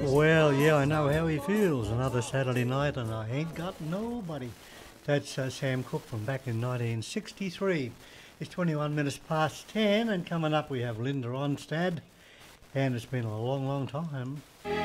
Well, yeah, I know how he feels. Another Saturday night and I ain't got nobody. That's Sam Cooke from back in 1963. It's 21 minutes past 10 and coming up we have Linda Ronstadt and it's been a long, long time.